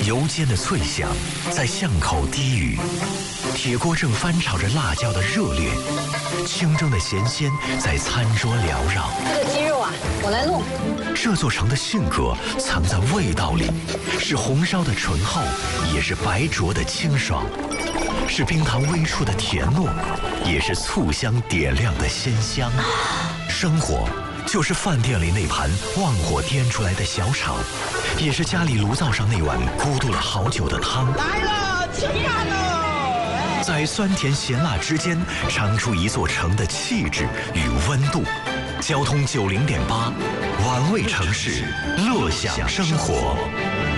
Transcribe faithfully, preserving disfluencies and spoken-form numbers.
油煎的脆香在巷口低语，铁锅正翻炒着辣椒的热烈，清蒸的咸鲜在餐桌缭绕。 这个鸡肉啊，我来弄。 这座城的性格藏在味道里，是红烧的醇厚，也是白灼的清爽，是冰糖微触的甜糯，也是醋香点亮的鲜香。生活就是饭店里那盘旺火颠出来的小炒，也是家里炉灶上那碗咕嘟了好久的汤。 来了，起辣了！ 在酸甜咸辣之间，尝出一座城的气质与温度。交通九零点八，玩味城市，乐享生活。